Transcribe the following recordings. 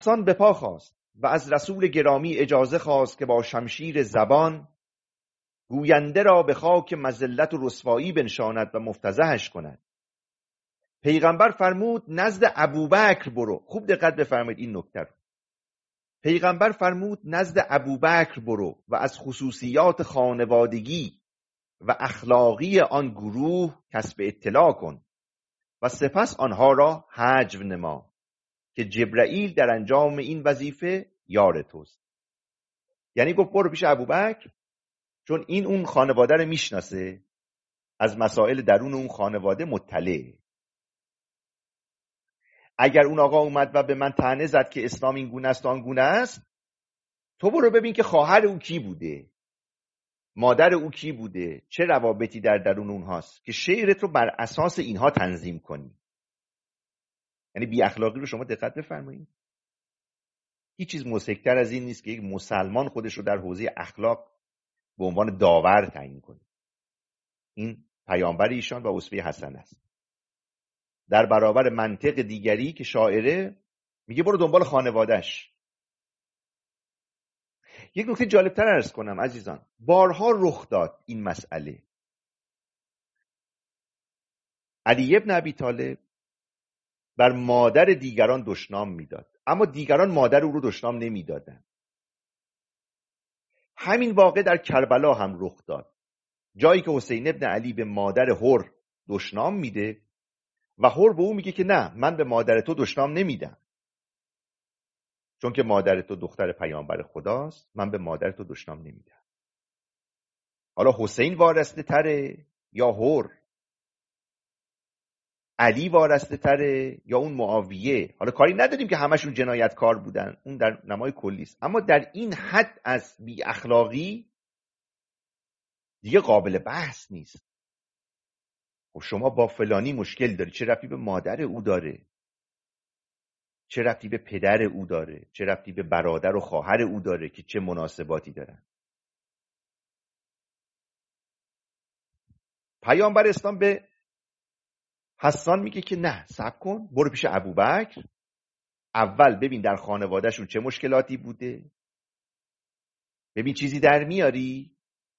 حسان به پا خواست و از رسول گرامی اجازه خواست که با شمشیر زبان گوینده را به خاک مذلت و رسوایی بنشاند و مفتضحش کند. پیغمبر فرمود نزد ابوبکر برو. خوب دقت بفرمایید این نکته رو. پیغمبر فرمود نزد ابوبکر برو و از خصوصیات خانوادگی و اخلاقی آن گروه کسب اطلاع کن و سپس آنها را حجو نما که جبرائیل در انجام این وظیفه یار توست. یعنی گفت برو پیش ابوبکر، چون این اون خانواده رو میشناسه، از مسائل درون اون خانواده مطلعه. اگر اون آقا اومد و به من طعنه زد که اسلام این گونه است و آن گونه است، تو برو ببین که خواهر او کی بوده، مادر او کی بوده، چه روابطی در درون اونهاست که شعرت رو بر اساس اینها تنظیم کنی. یعنی بی اخلاقی رو شما دقت بفرمایید. هیچ چیز مضحک‌تر از این نیست که یک مسلمان خودش رو در حوزه اخلاق به عنوان داور تعیین کنه. این پیامبر ایشان و اسوه حسن است. در برابر منطق دیگری که شاعره میگه برو دنبال خانواده‌اش. یک نکته جالبتر عرض کنم عزیزان، بارها رخ داد این مسئله. علی ابن ابی طالب بر مادر دیگران دشنام میداد، اما دیگران مادر او رو دشنام نمیدادند. همین واقع در کربلا هم رخ داد، جایی که حسین ابن علی به مادر هر دشنام میده و هر به او میگه که نه، من به مادر تو دشنام نمیدم، چون که مادر تو دختر پیامبر خداست، من به مادر تو دشنام نمیدم. حالا حسین وارسته تره یا هر؟ علی وارسته تره یا اون معاویه؟ حالا کاری نداریم که همشون جنایتکار بودن، اون در نمای کلی است، اما در این حد از بی اخلاقی دیگه قابل بحث نیست. خب شما با فلانی مشکل داری، چه ربطی به مادر او داره؟ چه ربطی به پدر او داره؟ چه ربطی به برادر و خواهر او داره که چه مناسباتی دارن؟ پیامبر اسلام به حسان میگه که نه، صبر کن، برو پیش ابوبکر، اول ببین در خانوادهشون چه مشکلاتی بوده، ببین چیزی در میاری،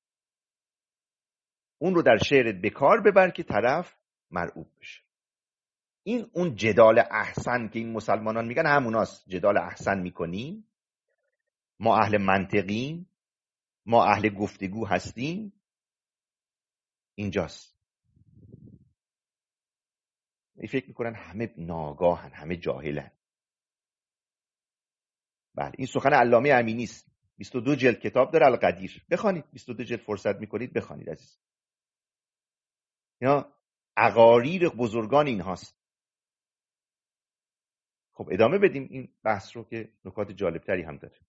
اون رو در شعرت به کار ببر که طرف مرعوب بشه. این اون جدال احسن که این مسلمانان میگن هموناست. جدال احسن میکنیم، ما اهل منطقیم، ما اهل گفتگو هستیم، اینجاست. فکر میکنن همه ناگاهن، همه جاهلن. بله، این سخن علامه امینی است. 22 جلد کتاب داره القدیر، بخوانید. 22 جلد فرصت میکنید بخوانید عزیز. اینا عقاریر بزرگان این هاست. خب ادامه بدیم این بحث رو که نکات جالبتری هم داره.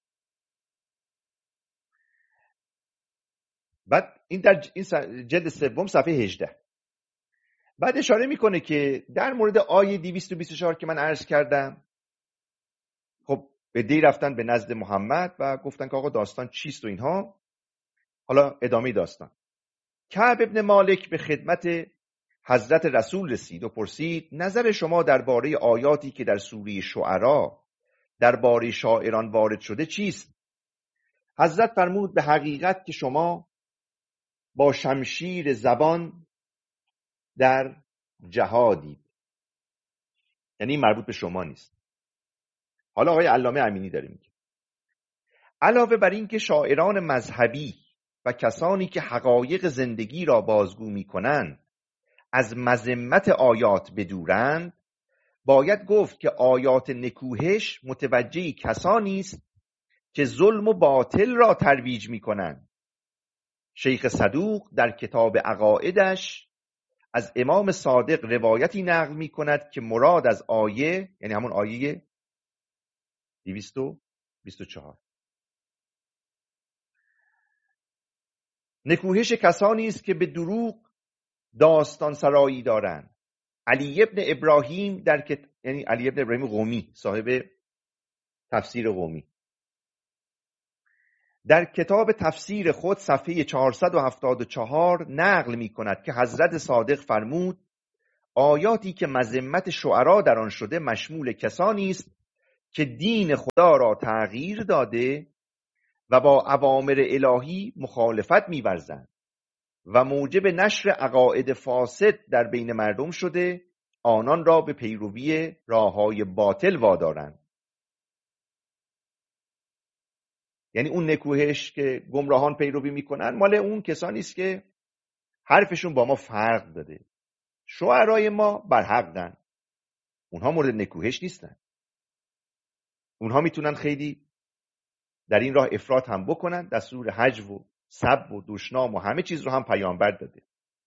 بعد این در این جلد سوم صفحه 18 بعد اشاره میکنه که در مورد آیه 224 که من عرض کردم، خب بدی رفتن به نزد محمد و گفتن که آقا داستان چیست و اینها. حالا ادامه داستان. کعب ابن مالک به خدمت حضرت رسول رسید و پرسید نظر شما درباره آیاتی که در سوره شعرا درباره شاعران وارد شده چیست؟ حضرت فرمود به حقیقت که شما با شمشیر زبان در جهادید. یعنی مربوط به شما نیست. حالا آقای علامه امینی داره میگه علاوه بر این که شاعران مذهبی و کسانی که حقایق زندگی را بازگو میکنند از مذمت آیات بدورند، باید گفت که آیات نکوهش متوجه کسانی است که ظلم و باطل را ترویج میکنند. شیخ صدوق در کتاب عقایدش از امام صادق روایتی نقل می کند که مراد از آیه، یعنی همون آیه 224، نکوهش کسانی است که به دروغ داستان سرایی دارند. علی ابن ابراهیم یعنی علی ابن ابراهیم قمی، صاحب تفسیر قمی، در کتاب تفسیر خود صفحه 474 نقل می کند که حضرت صادق فرمود آیاتی که مذمت شعرا در آن شده مشمول کسانی است که دین خدا را تغییر داده و با اوامر الهی مخالفت می‌ورزند و موجب نشر عقاید فاسد در بین مردم شده، آنان را به پیروی راه‌های باطل وادارند. یعنی اون نکوهش که گمراهان پیروی میکنن مال اون کسانی است که حرفشون با ما فرق داده. شعرای ما برحقن، اونها مورد نکوهش نیستن. اونها میتونن خیلی در این راه افراط هم بکنن، دستور هجو و سب و دشنام و همه چیز رو هم پیامبر داده.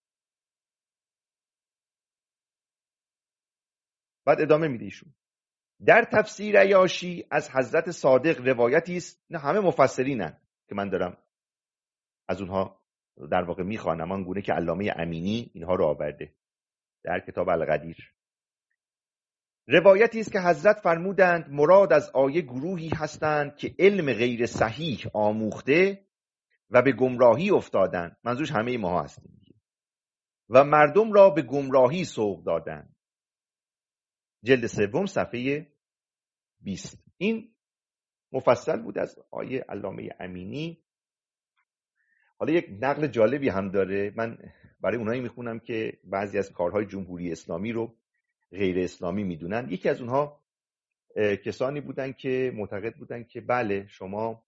بعد ادامه میده ایشون. در تفسیر عیاشی از حضرت صادق روایتی است، نه همه مفسرینن که من دارم از اونها در واقع میخوانم، آنگونه که علامه امینی اینها رو آورده در کتاب القدیر. روایتی است که حضرت فرمودند مراد از آیه گروهی هستند که علم غیر صحیح آموخته و به گمراهی افتادند، منظورش همه ما هستیم، و مردم را به گمراهی سوق دادند. جلد 3 صفحه 20. این مفصل بود از آیه علامه امینی. حالا یک نقل جالبی هم داره، من برای اونایی میخونم که بعضی از کارهای جمهوری اسلامی رو غیر اسلامی میدونن. یکی از اونها کسانی بودن که معتقد بودن که بله شما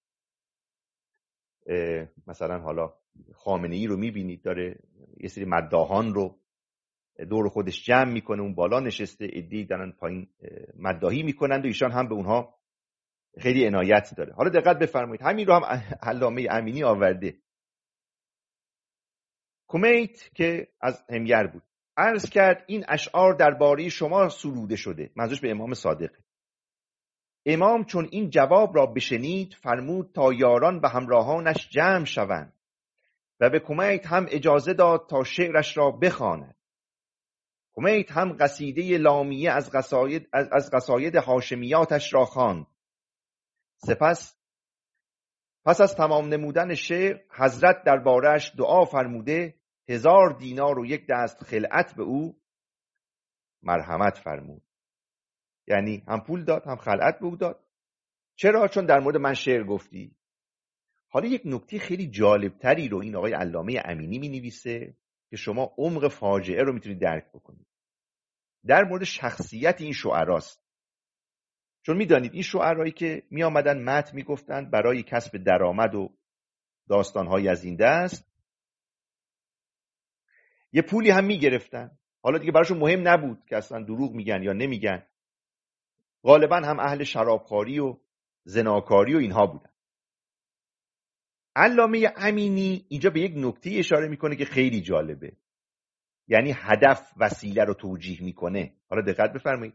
مثلا حالا خامنه‌ای رو میبینید داره یه سری مداحان رو دور خودش جمع میکنه، اون بالا نشسته، عده‌ای دارن پایین مداحی میکنند و ایشان هم به اونها خیلی عنایت داره. حالا دقت بفرمایید، همین رو هم علامه امینی آورده. کمیت که از همیر بود عرض کرد این اشعار درباره شما سروده شده، منظورش به امام صادق. امام چون این جواب را بشنید فرمود تا یاران و همراهانش جمع شوند و به کمیت هم اجازه داد تا شعرش را بخواند. کمیت هم قصیده لامیه از قصاید هاشمیاتش را خواند. پس از تمام نمودن شعر حضرت درباره‌اش دعا فرموده 1000 دینار و 1 دست خلعت به او مرحمت فرمود. یعنی هم پول داد هم خلعت به او داد. چرا؟ چون در مورد من شعر گفتی. حالا یک نکته خیلی جالبتری رو این آقای علامه امینی می‌نویسه که شما عمق فاجعه رو میتونید درک بکنید. در مورد شخصیت این شعراست. چون میدانید این شعرایی که می آمدن متن میگفتند برای کسب درآمد و داستان‌های از این دست، یه پولی هم میگرفتن. حالا دیگه براشون مهم نبود که اصلا دروغ میگن یا نمیگن. غالبا هم اهل شرابخواری و زناکاری و اینها بودن. علامه امینی اینجا به یک نکته اشاره میکنه که خیلی جالبه. یعنی هدف وسیله رو توجیه میکنه. حالا دقت بفرمایید.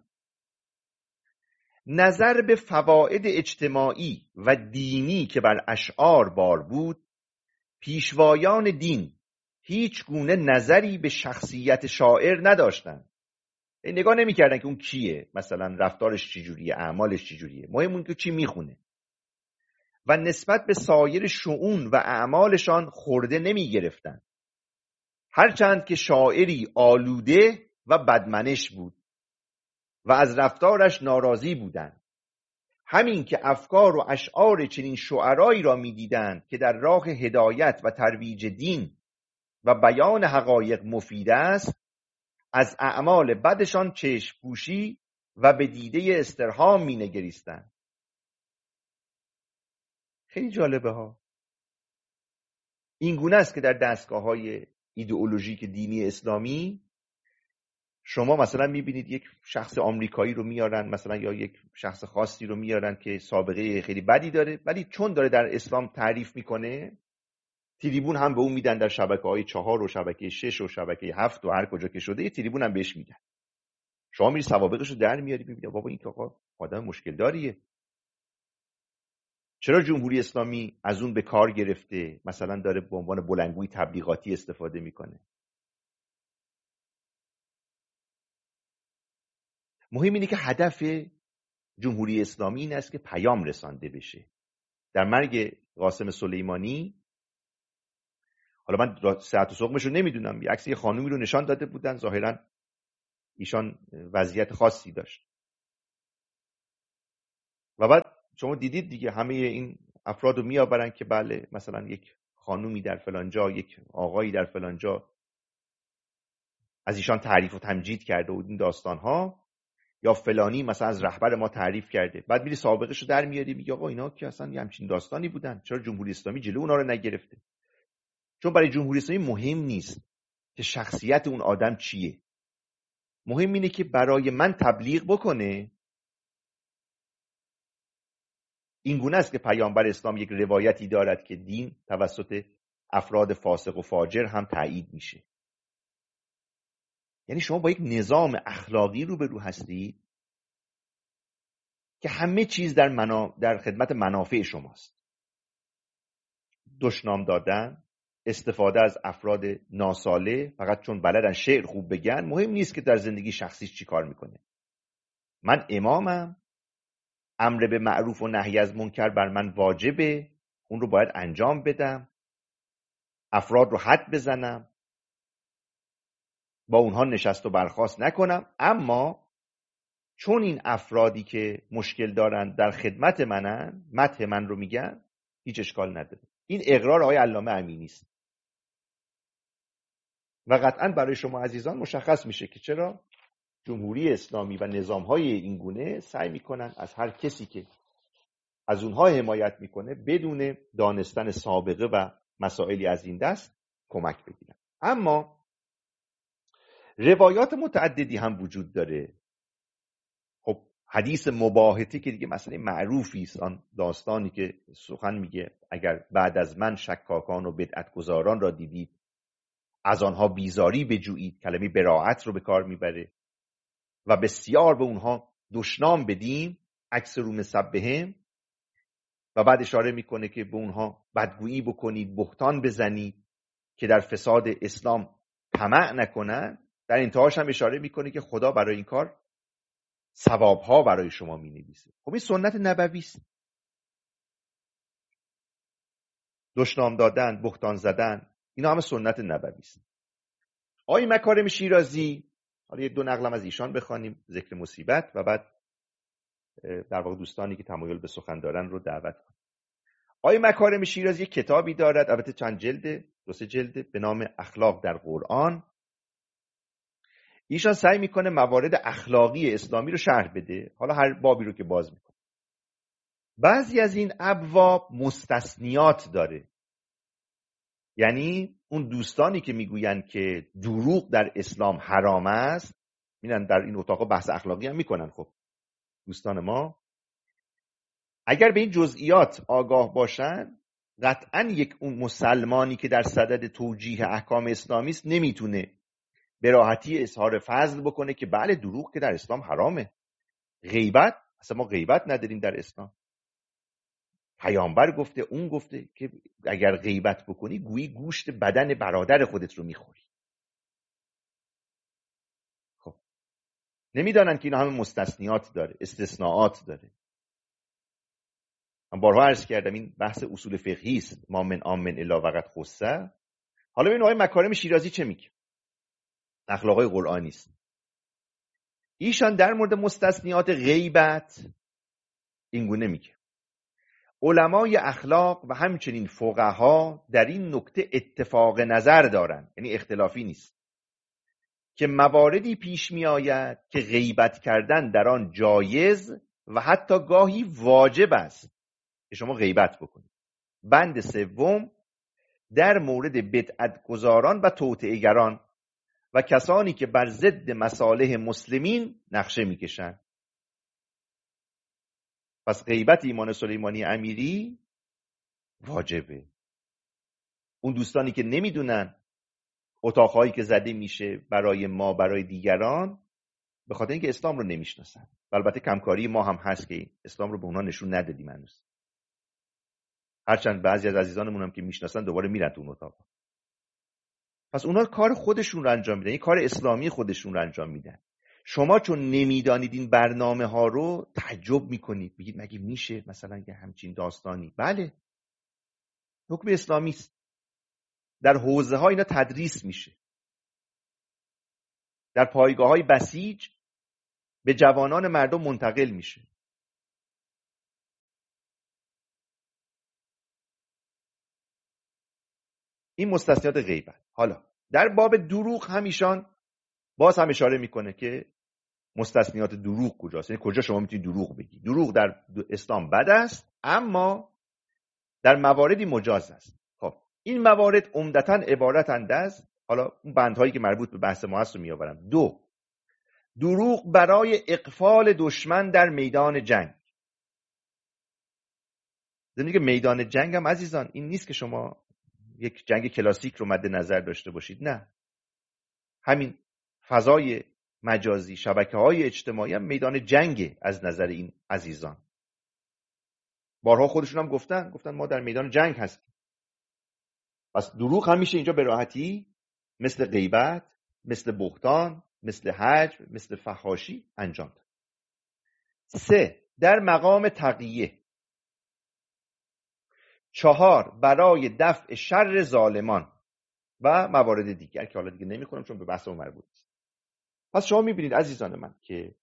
نظر به فواید اجتماعی و دینی که بر اشعار بار بود، پیشوایان دین هیچ گونه نظری به شخصیت شاعر نداشتند. نگاه نمی‌کردن که اون کیه، مثلا رفتارش چجوریه، اعمالش چجوریه، مهم اون که چی میخونه. و نسبت به سایر شؤون و اعمالشان خورده نمی‌گرفتند. هرچند که شاعری آلوده و بدمنش بود و از رفتارش ناراضی بودند. همین که افکار و اشعار چنین شعرایی را می‌دیدند که در راه هدایت و ترویج دین و بیان حقایق مفید است، از اعمال بدشان چشم پوشی و به دیده استرهام می‌نگریستند. خیلی جالبه ها. این گونه است که در دستگاه‌های ایدئولوژیک دینی اسلامی شما مثلا می‌بینید یک شخص آمریکایی رو میارن، مثلا یا یک شخص خاصی رو میارن که سابقه خیلی بدی داره، ولی چون داره در اسلام تعریف میکنه تریبون هم به اون میدن، در شبکه‌های 4 و شبکه 6 و شبکه 7 و هر کجا که شده یه تریبون هم بهش میدن. شما میری سوابقش رو در میاری میبینی بابا این که آقا آدم مشکل داریه. چرا جمهوری اسلامی از اون به کار گرفته، مثلا داره به عنوان بلندگوی تبلیغاتی استفاده میکنه؟ مهم اینه که هدف جمهوری اسلامی این است که پیام رسانده بشه. در مرگ قاسم سلیمانی، حالا من ساعت و سقمش رو نمیدونم، یه عکس یه خانومی رو نشان داده بودن، ظاهرا ایشان وضعیت خاصی داشت. و بعد شما دیدید دیگه همه این افراد رو میآورن که بله مثلا یک خانومی در فلان جا، یک آقایی در فلان جا از ایشان تعریف و تمجید کرده و این داستان‌ها، یا فلانی مثلا از رهبر ما تعریف کرده. بعد میری سابقه‌شو در میاری میگه آقا اینا که اصلا یه همچین داستانی بودن، چرا جمهوری اسلامی جلو اونا رو نگرفته؟ چون برای جمهوری اسلامی مهم نیست که شخصیت اون آدم چیه. مهم اینه که برای من تبلیغ بکنه. این گونه است که پیامبر اسلام یک روایتی دارد که دین توسط افراد فاسق و فاجر هم تایید میشه. یعنی شما با یک نظام اخلاقی روبرو هستید که همه چیز در خدمت منافع شماست. دشنام دادن، استفاده از افراد ناساله فقط چون بلدن شعر خوب بگن، مهم نیست که در زندگی شخصیش چی کار میکنه. من امامم، امر به معروف و نهی از منکر بر من واجبه، اون رو باید انجام بدم، افراد رو حد بزنم، با اونها نشست و برخاست نکنم. اما چون این افرادی که مشکل دارن در خدمت منن، مدح من رو میگن، هیچ اشکال نداره. این اقرار آقای علامه امینی است و قطعا برای شما عزیزان مشخص میشه که چرا جمهوری اسلامی و نظام‌های این گونه سعی میکنن از هر کسی که از اونها حمایت میکنه بدون دانستن سابقه و مسائلی از این دست کمک بگیرن. اما روایات متعددی هم وجود داره. خب حدیث مباهته که دیگه مسئله معروفی است، آن داستانی که سخن میگه اگر بعد از من شکاکان و بدعتگزاران را دیدید از آنها بیزاری بجویید، کلمه براعت رو به کار میبره و بسیار به اونها دشنام بدیم، اکثر رو مسبهم، و بعد اشاره میکنه که به اونها بدگویی بکنید، بهتان بزنید که در فساد اسلام طمع نکنن. در انتهاش هم اشاره میکنه که خدا برای این کار ثوابها برای شما مینویسه. خب این سنت نبوی است. دشنام دادن، بهتان زدن، اینا همه سنت نبوی است. آقای مکارم شیرازی، حالا یه دو نقلم از ایشان بخوانیم ذکر مصیبت و بعد در واقع دوستانی که تمایل به سخن دارن رو دعوت کنیم. آقای مکارم شیرازی یک کتابی دارد، البته چند جلده، 2-3 جلده، به نام اخلاق در قرآن. ایشان سعی میکنه موارد اخلاقی اسلامی رو شرح بده، حالا هر بابی رو که باز میکنه. بعضی از این ابواب مستثنیات داره، یعنی اون دوستانی که میگوین که دروغ در اسلام حرام است، میرن در این اتاق بحث اخلاقی هم میکنن. خب دوستان ما اگر به این جزئیات آگاه باشن، قطعاً یک اون مسلمانی که در صدد توجیه احکام اسلامی است نمیتونه به راحتی اظهار فضل بکنه که بله دروغ که در اسلام حرامه. غیبت، اصلا ما غیبت نداریم در اسلام. پیامبر گفته، اون گفته که اگر غیبت بکنی گویی گوشت بدن برادر خودت رو میخوری. خب نمیدانن که اینا همه مستثنیات داره، استثناءات داره. من بارها عرض کردم این بحث اصول فقهی است، ما من آمن الا وقد خصه. حالا ببین آقای مکارم شیرازی چه میگه، اخلاقای قرآنی است. ایشان در مورد مستثنیات غیبت این گونه میگه: علمای اخلاق و همچنین فقها در این نکته اتفاق نظر دارند، یعنی اختلافی نیست، که مواردی پیش می آید که غیبت کردن در آن جایز و حتی گاهی واجب است که شما غیبت بکنید. بند سوم در مورد بدعتگزاران و توطئه‌گران و کسانی که بر ضد مصالح مسلمین نقشه میکشند. پس غیبت ایمان سلیمانی امیری واجبه. اون دوستانی که نمیدونن اتاقهایی که زده میشه برای ما، برای دیگران، به خاطر اینکه اسلام رو نمیشناسن. البته کمکاری ما هم هست که اسلام رو به اونا نشون ندادیم هنوز، هرچند بعضی از عزیزانمون هم که میشناسن دوباره میرن تو اون اتاق. پس اونا کار خودشون رو انجام میدن، این کار اسلامی خودشون رو انجام میدن. شما چون نمیدانید این برنامه ها رو تعجب میکنید، میگید مگه میشه مثلا یه همچین داستانی؟ بله، حکم اسلامی است. در حوزه ها اینا تدریس میشه، در پایگاه های بسیج به جوانان مردم منتقل میشه. این مستثنیات غیبت. حالا در باب دروغ هم ایشان باز هم اشاره میکنه که مستثنیات دروغ کجاست، یعنی کجا شما میتونید دروغ بگی. دروغ در اسلام بد است، اما در مواردی مجاز است. خب این موارد عمدتاً عبارتند از، حالا اون بندهایی که مربوط به بحث ما هست رو میآورم. 2، دروغ برای اغفال دشمن در میدان جنگ. زمینی که میدان جنگ هم عزیزان این نیست که شما یک جنگ کلاسیک رو مد نظر داشته باشید، نه، همین فضای مجازی، شبکه‌های اجتماعی هم میدان جنگ از نظر این عزیزان. بارها خودشون هم گفتن ما در میدان جنگ هستیم. پس دروغ همیشه اینجا به راحتی مثل غیبت، مثل بهتان، مثل هجو، مثل فحاشی انجام داد. 3، در مقام تقیه. 4، برای دفع شر ظالمان و موارد دیگر که حالا دیگه نمی‌خونم چون به بحث اون مربوط است. پس شما می‌بینید عزیزان من که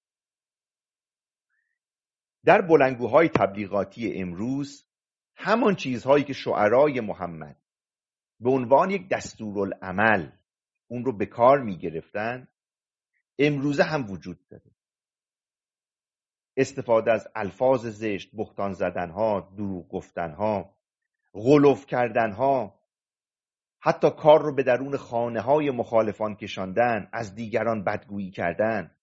در بلندگوهای تبلیغاتی امروز همان چیزهایی که شعرای محمد به عنوان یک دستورالعمل اون رو به کار می‌گرفتن امروزه هم وجود داره. استفاده از الفاظ زشت، بهتان زدنها، دروغ گفتنها، غلو کردنها، حتی کار رو به درون خانه‌های مخالفان کشاندن، از دیگران بدگویی کردن،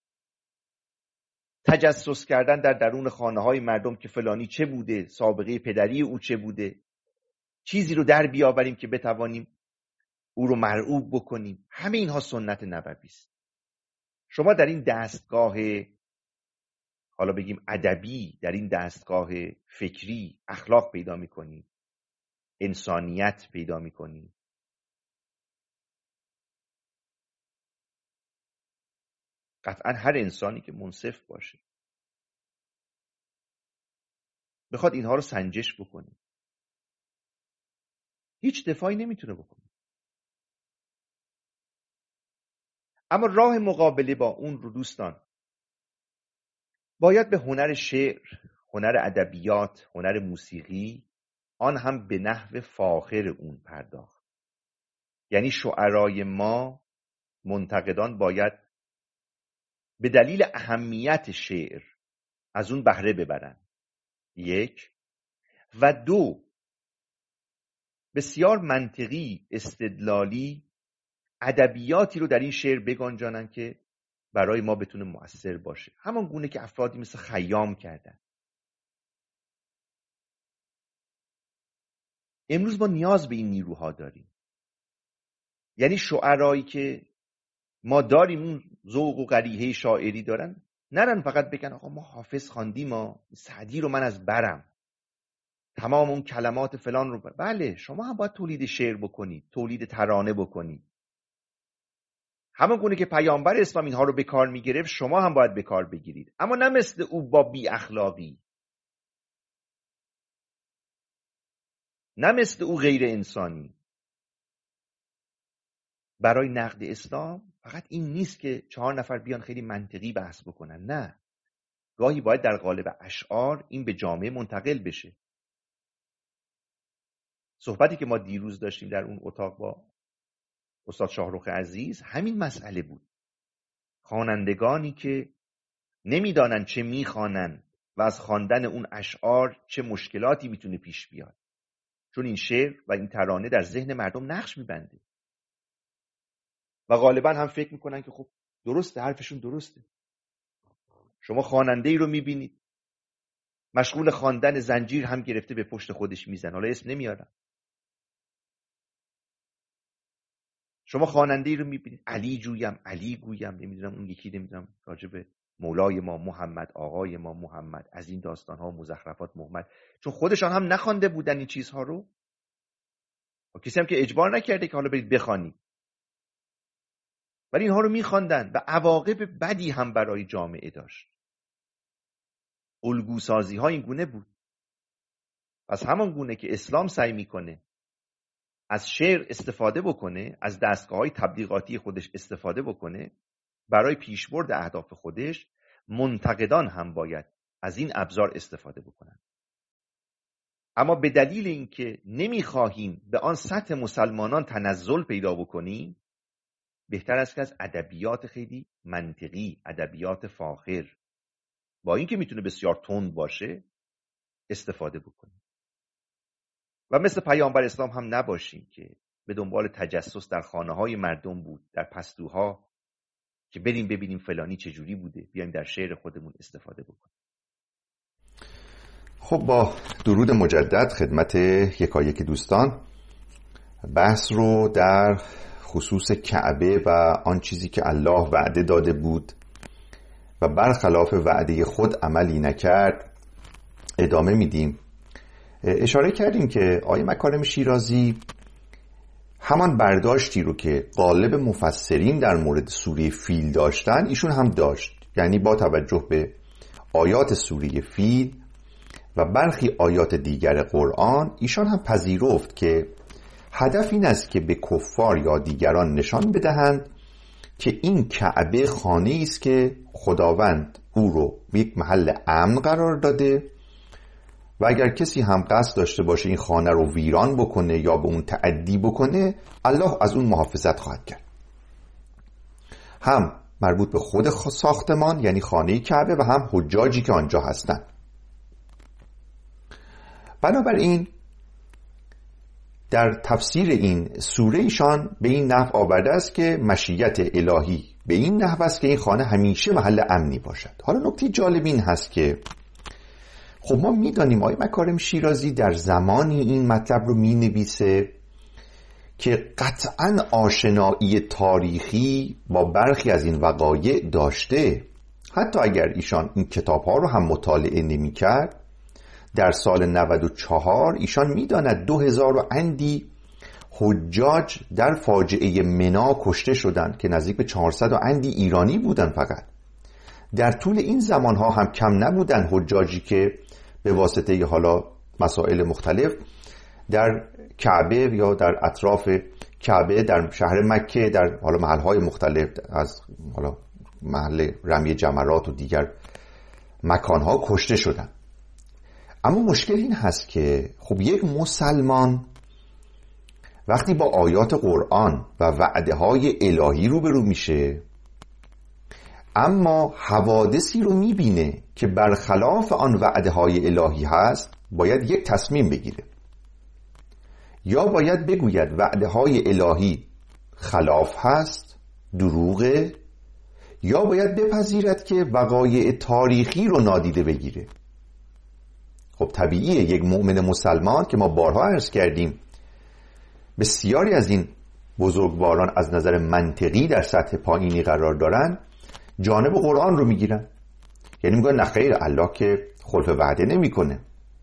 تجسس کردن در درون خانه‌های مردم که فلانی چه بوده، سابقه پدری او چه بوده، چیزی رو در بیاوریم که بتوانیم او رو مرعوب بکنیم. همه اینها سنت نبوی است. شما در این دستگاه، حالا بگیم ادبی، در این دستگاه فکری اخلاق پیدا می‌کنید، انسانیت پیدا می‌کنید. قطعا هر انسانی که منصف باشه بخواد اینها رو سنجش بکنه هیچ دفاعی نمیتونه بکنه. اما راه مقابله با اون رو دوستان باید به هنر شعر، هنر ادبیات، هنر موسیقی، آن هم به نحو فاخر اون پرداخت. یعنی شعرای ما، منتقدان باید به دلیل اهمیت شعر از اون بهره ببرن. 1 و 2 بسیار منطقی، استدلالی، ادبیاتی رو در این شعر بگنجانن که برای ما بتونه مؤثر باشه، همان گونه که افرادی مثل خیام کردن. امروز ما نیاز به این نیروها داریم. یعنی شعرایی که ما داریم اون ذوق و قریحه شاعری دارن، نرن فقط بگن آقا ما حافظ خواندیم، ما سعدی رو من از برم، تمام اون کلمات فلان رو بله، شما هم باید تولید شعر بکنید، تولید ترانه بکنید. همون گونه که پیامبر اسلام اینها رو به کار میگرفت، شما هم باید به کار بگیرید، اما نه مثل او با بی اخلاقی، نه مثل او غیر انسانی. برای نقد اسلام فقط این نیست که 4 نفر بیان خیلی منطقی بحث بکنن، نه، گاهی باید در قالب اشعار این به جامعه منتقل بشه. صحبتی که ما دیروز داشتیم در اون اتاق با استاد شاهرخ عزیز همین مسئله بود. خوانندگانی که نمیدانن چه میخوانن و از خواندن اون اشعار چه مشکلاتی میتونه پیش بیاد، چون این شعر و این ترانه در ذهن مردم نقش میبنده و غالبا هم فکر میکنن که خب درسته، حرفشون درسته. شما خواننده ای رو میبینید مشغول خواندن زنجیر هم گرفته به پشت خودش میزن، حالا اسم نمیارم. شما خواننده ای رو میبینید علی جویم، علی گویم، نمیدونم اون یکی نمیدونم راجب مولای ما محمد، آقای ما محمد، از این داستان ها، مزخرفات محمد، چون خودشان هم نخوانده بودن این چیزها رو و کسی هم که اجبار نکرده که حالا برید بخوانید، ولی اینها رو میخواندن و عواقب بدی هم برای جامعه داشت. الگوسازی ها این گونه بود. پس همان گونه که اسلام سعی میکنه از شعر استفاده بکنه، از دستگاه‌های تبلیغاتی خودش استفاده بکنه برای پیشبرد اهداف خودش، منتقدان هم باید از این ابزار استفاده بکنن. اما به دلیل اینکه نمیخواهیم به آن سطح مسلمانان تنزل پیدا بکنیم، بهتر است که از ادبیات خیلی منطقی، ادبیات فاخر، با اینکه میتونه بسیار تند باشه، استفاده بکنیم و مثل پیامبر اسلام هم نباشیم که به دنبال تجسس در خانه‌های مردم بود، در پستوها، که بریم ببینیم فلانی چجوری بوده، بیایم در شعر خودمون استفاده بکنیم. خب با درود مجدد خدمت یکایک دوستان، بحث رو در خصوص کعبه و آن چیزی که الله وعده داده بود و برخلاف وعده خود عملی نکرد ادامه میدیم. اشاره کردیم که آقای مکارم شیرازی همان برداشتی رو که غالب مفسرین در مورد سوره فیل داشتن ایشون هم داشت، یعنی با توجه به آیات سوره فیل و برخی آیات دیگر قرآن ایشان هم پذیرفت که هدف این است که به کفار یا دیگران نشان بدهند که این کعبه خانه‌ای است که خداوند او رو یک محل امن قرار داده و اگر کسی هم قصد داشته باشه این خانه رو ویران بکنه یا به اون تعدی بکنه، الله از اون محافظت خواهد کرد. هم مربوط به خود ساختمان یعنی خانه کعبه و هم حجاجی که آنجا هستند. بنابراین در تفسیر این سوره ایشان به این نحو آورده است که مشیت الهی به این نحو است که این خانه همیشه محل امنی باشد. حالا نکته جالب این هست که خب ما میدانیم آقای مکارم شیرازی در زمانی این مطلب رو می نویسه که قطعاً آشنایی تاریخی با برخی از این وقایع داشته. حتی اگر ایشان این کتاب ها رو هم مطالعه نمی کرد، در سال 94 ایشان میداند 2000 و اندی حجاج در فاجعه منا کشته شدند که نزدیک به 400 و اندی ایرانی بودن. فقط در طول این زمانها هم کم نبودن حجاجی که به واسطه حالا مسائل مختلف در کعبه یا در اطراف کعبه در شهر مکه در حالا محلهای مختلف از حالا محل رمی جمرات و دیگر مکانها کشته شدند. اما مشکل این هست که خب یک مسلمان وقتی با آیات قرآن و وعده های الهی روبرو میشه اما حوادثی رو میبینه که برخلاف آن وعده های الهی هست، باید یک تصمیم بگیره. یا باید بگوید وعده های الهی خلاف هست، دروغه، یا باید بپذیرد که وقایع تاریخی رو نادیده بگیره. خب طبیعیه یک مؤمن مسلمان که ما بارها عرض کردیم بسیاری از این بزرگواران از نظر منطقی در سطح پایینی قرار دارن، جانب قرآن رو میگیرن، یعنی میگن نخیر، الله که خلف وعده نمیکنه.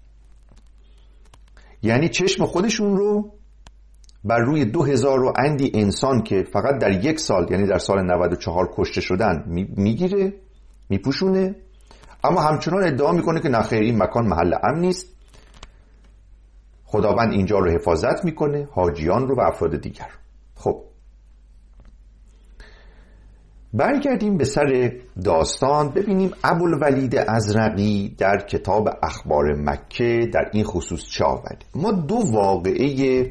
یعنی چشم خودشون رو بر روی 2000 و اندی انسان که فقط در یک سال یعنی در سال 94 کشته شدن میگیره، میپوشونه، اما همچنان ادعا میکنه که نخیر این مکان محل امن نیست، خداوند اینجا رو حفاظت میکنه، حاجیان رو و افراد دیگر. خب برگردیم به سر داستان، ببینیم ابوالولید ازرقی در کتاب اخبار مکه در این خصوص چه آورده. ما دو واقعه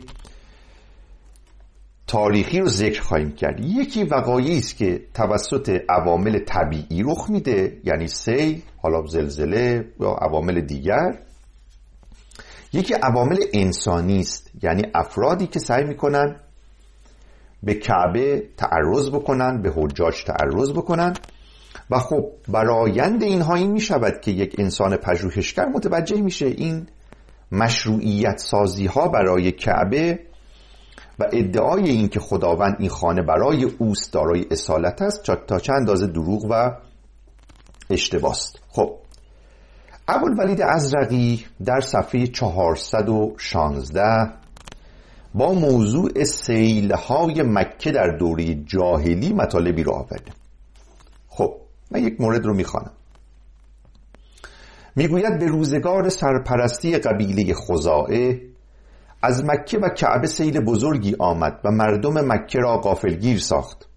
تاریخی رو ذکر خواهیم کرد. یکی وقایعی است که توسط عوامل طبیعی رخ میده، یعنی سیل، حالا زلزله یا عوامل دیگر. یکی عوامل انسانی است، یعنی افرادی که سعی میکنن به کعبه تعرض بکنن، به حجاج تعرض بکنن و خب برآیند اینها این میشود که یک انسان پژوهشگر متوجه میشه این مشروعیت سازی ها برای کعبه و ادعای این که خداوند این خانه برای اوست دارای اصالت است تا چند اندازه دروغ و اشتباست. خب ابوالولید ازرقی در صفحه 416 با موضوع سیل‌های مکه در دوره جاهلی مطالبی رو آورده. خب من یک مورد رو میخوانم. میگوید به روزگار سرپرستی قبیله خزاعه از مکه و کعبه سیل بزرگی آمد و مردم مکه را غافلگیر ساخت.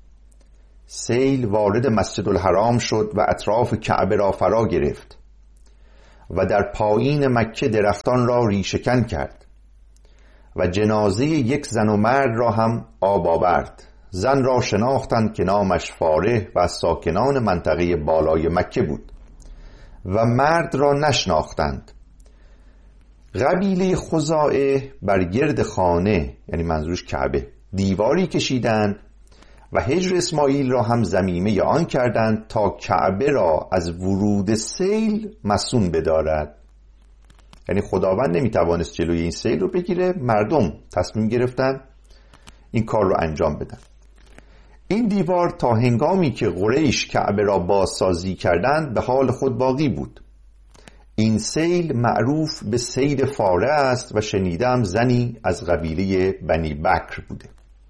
سیل وارد مسجد الحرام شد و اطراف کعبه را فرا گرفت. و در پایین مکه درختان را ریشه‌کن کرد و جنازه یک زن و مرد را هم آب آورد. زن را شناختند که نامش فارح و از ساکنان منطقه بالای مکه بود و مرد را نشناختند. قبیله خزاعه بر گرد خانه، یعنی منظورش کعبه، دیواری کشیدند و هجر اسماعیل را هم ضمیمه آن کردند تا کعبه را از ورود سیل مصون بدارد. یعنی خداوند نمیتوانست جلوی این سیل رو بگیره، مردم تصمیم گرفتن این کار رو انجام بدن. این دیوار تا هنگامی که قریش کعبه را بازسازی کردند به حال خود باقی بود. این سیل معروف به سیل فاره است و شنیدم زنی از قبیله بنی بکر بوده.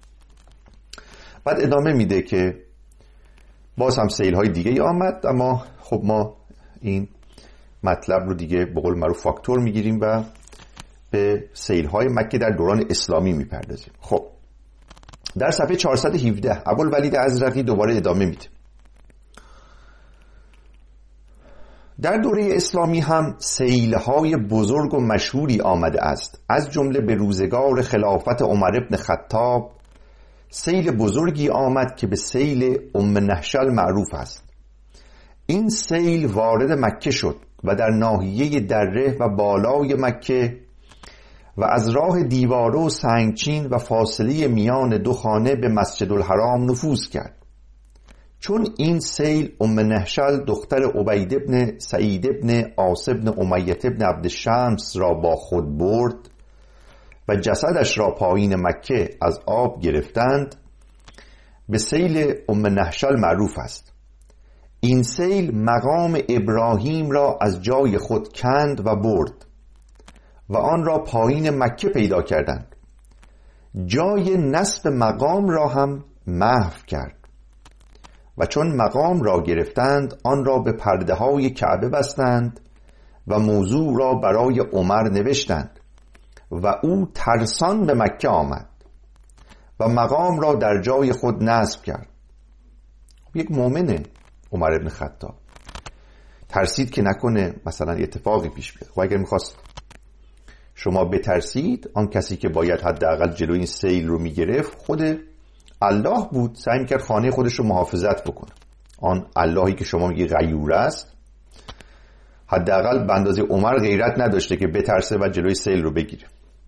بعد ادامه میده که باز هم سیل های دیگه آمد، اما خب ما این مطلب رو دیگه به قول معروف فاکتور میگیریم و به سیل های مکه در دوران اسلامی میپردازیم. خب در صفحه 417 ابوالولید ازرقی دوباره ادامه میده. در دوره اسلامی هم سیل‌های بزرگ و مشهوری آمده است. از جمله به روزگار خلافت عمر بن خطاب سیل بزرگی آمد که به سیل ام نهشل معروف است. این سیل وارد مکه شد و در ناحیه دره و بالای مکه و از راه دیواره و سنگچین و فاصله میان دو خانه به مسجد الحرام نفوذ کرد. چون این سیل ام نهشل دختر عبید بن سعید بن عاص بن امیة بن عبدالشمس را با خود برد و جسدش را پایین مکه از آب گرفتند، به سیل ام نهشل معروف است. این سیل مقام ابراهیم را از جای خود کند و برد و آن را پایین مکه پیدا کردند. جای نصب مقام را هم محو کرد و چون مقام را گرفتند آن را به پرده های کعبه بستند و موضوع را برای عمر نوشتند و او ترسان به مکه آمد و مقام را در جای خود نصب کرد. یک مؤمنه عمر ابن خطاب، ترسید که نکنه مثلا اتفاقی پیش بیاد. و اگر میخواست شما بترسید، آن کسی که باید حداقل جلوی این سیل رو میگرفت خود الله بود. سعی میکرد خانه خودش رو محافظت بکنه. آن اللهی که شما میگی غیور است، حداقل به اندازه عمر غیرت نداشته که بترسه و جلوی سیل رو بگیره.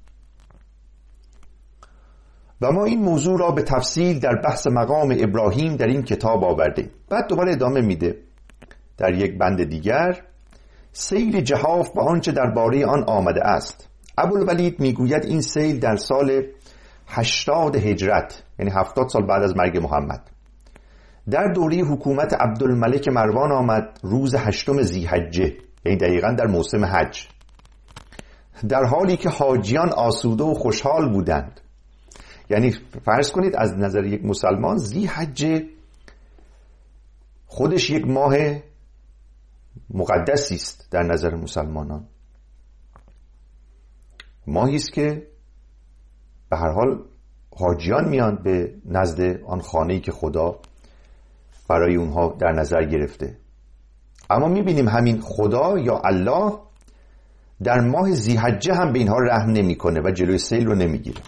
و ما این موضوع را به تفصیل در بحث مقام ابراهیم در این کتاب آوردیم. بعد دوباره ادامه میده در یک بند دیگر: سیل جحاف و آنچه درباره آن آمده است. ابوالولید میگوید این سیل در سال 80 هجرت، یعنی 70 سال بعد از مرگ محمد، در دوره حکومت عبدالملک مروان آمد روز 8 ذی‌حجه، یعنی دقیقاً در موسم حج، در حالی که حاجیان آسوده و خوشحال بودند. یعنی فرض کنید از نظر یک مسلمان ذی‌حجه خودش یک ماه مقدسی است در نظر مسلمانان. ماهی است که به هر حال حاجیان میان به نزد آن خانه‌ای که خدا برای اونها در نظر گرفته. اما میبینیم همین خدا یا الله در ماه ذی‌حجه هم به اینها رحم نمیکنه و جلوی سیل رو نمیگیره.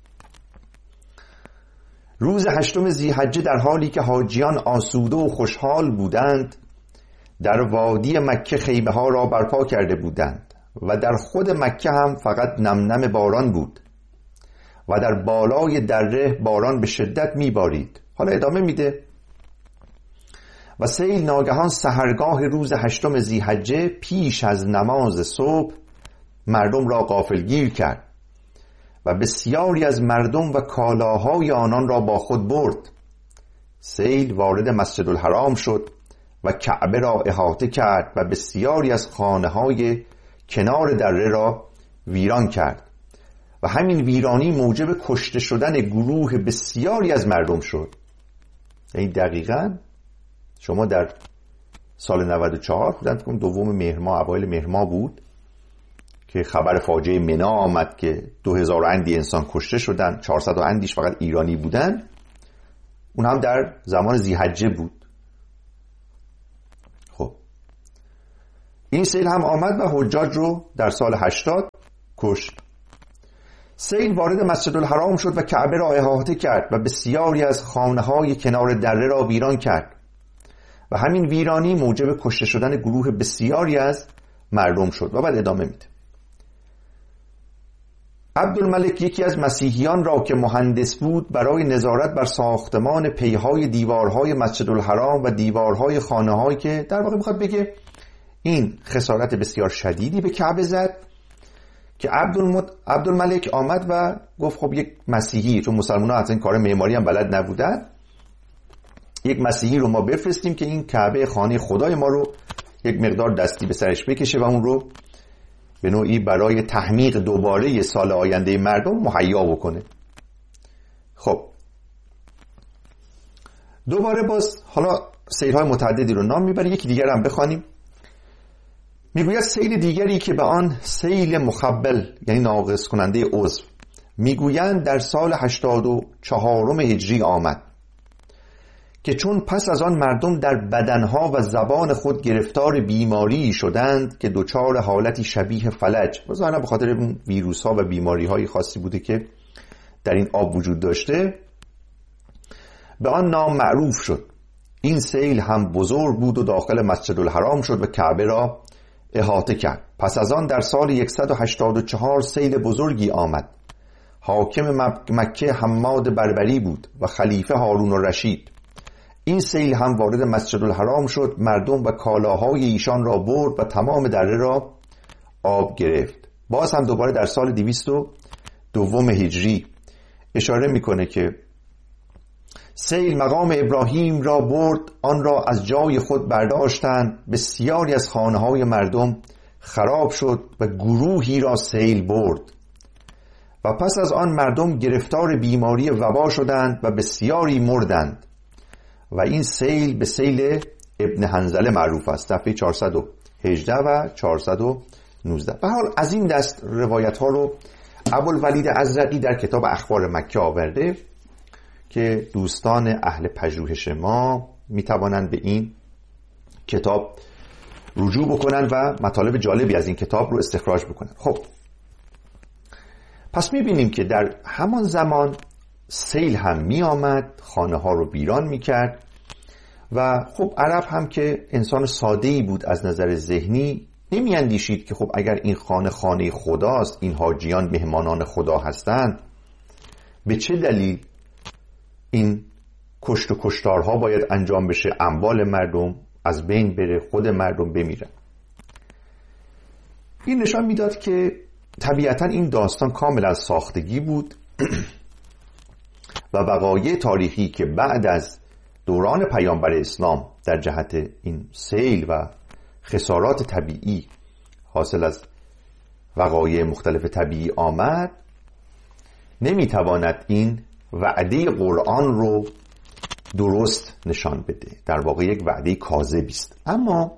روز 8 ذی‌حجه در حالی که حاجیان آسوده و خوشحال بودند، در وادی مکه خیمه ها را برپا کرده بودند و در خود مکه هم فقط نمنم باران بود و در بالای دره باران به شدت میبارید. حالا ادامه میده: و سیل ناگهان سحرگاه روز 8 ذی‌حجه پیش از نماز صبح مردم را غافلگیر کرد و بسیاری از مردم و کالاهای آنان را با خود برد. سیل وارد مسجد الحرام شد و کعبه را احاطه کرد و بسیاری از خانه‌های کنار دره را ویران کرد و همین ویرانی موجب کشته شدن گروه بسیاری از مردم شد. یعنی دقیقاً شما در سال 94 بودن، فکر کنم دوم مهر ماه، اوایل مهر ماه بود که خبر فاجعه منا آمد که 2000 اندی انسان کشته شدن، 400 اندیش فقط ایرانی بودن. اون هم در زمان ذی‌حجه بود. خب این سیل هم آمد و حجاج رو در سال 80 کشت. سیل وارد مسجد الحرام شد و کعبه را احاطه کرد و بسیاری از خانه‌های کنار دره را ویران کرد و همین ویرانی موجب کشته شدن گروه بسیاری از مردم شد. و بعد ادامه میده. عبدالملک یکی از مسیحیان را که مهندس بود برای نظارت بر ساختمان پیهای دیوارهای مسجد الحرام و دیوارهای خانه‌هایی که در واقع میخواد بگه این خسارت بسیار شدیدی به کعبه زد که عبدالملک آمد و گفت خب یک مسیحی، چون مسلمان ها از این کار معماری هم بلد نبودن، یک مسیحی رو ما بفرستیم که این کعبه خانه خدای ما رو یک مقدار دستی به سرش بکشه و اون رو به نوعی برای تحمیق دوباره سال آینده مردم مهیا بکنه. خب دوباره باز حالا سیل‌های متعددی رو نام میبره. یکی دیگر هم بخوانیم. میگوید سیل دیگری که به آن سیل مخبل یعنی ناقص کننده عضو میگویند در سال 84 هجری آمد که چون پس از آن مردم در بدنها و زبان خود گرفتار بیماری شدند که دچار حالتی شبیه فلج، بظاهرا به خاطر اون ویروس ها و بیماری های خاصی بوده که در این آب وجود داشته، به آن نام معروف شد. این سیل هم بزرگ بود و داخل مسجد الحرام شد و کعبه را احاطه کرد. پس از آن در سال 184 سیل بزرگی آمد. حاکم مکه حماد بربری بود و خلیفه هارون الرشید. این سیل هم وارد مسجد الحرام شد، مردم و کالاهای ایشان را برد و تمام دره را آب گرفت. باز هم دوباره در سال 202 هجری اشاره میکنه که سیل مقام ابراهیم را برد، آن را از جای خود برداشتند، بسیاری از خانه‌های مردم خراب شد و گروهی را سیل برد و پس از آن مردم گرفتار بیماری وبا شدند و بسیاری مردند و این سیل به سیل ابن حنظله معروف است. صفحه 418 و 419. به حال از این دست روایت ها رو ابوالولید ازرقی در کتاب اخبار مکه آورده که دوستان اهل پژوهش ما میتوانند به این کتاب رجوع بکنن و مطالب جالبی از این کتاب رو استخراج بکنن. خب پس میبینیم که در همان زمان سیل هم می آمد، خانه ها رو ویران می کرد و خب عرب هم که انسان ساده‌ای بود از نظر ذهنی نمی اندیشید که خب اگر این خانه خداست، این حاجیان مهمانان خدا هستند، به چه دلیل این کشت و کشتارها باید انجام بشه، اموال مردم از بین بره، خود مردم بمیرن. این نشان میداد که طبیعتا این داستان کاملا ساختگی بود و وقایع تاریخی که بعد از دوران پیامبر اسلام در جهت این سیل و خسارات طبیعی حاصل از وقایع مختلف طبیعی آمد، نمیتواند این وعده قرآن رو درست نشان بده. در واقع یک وعده کاذبی است. اما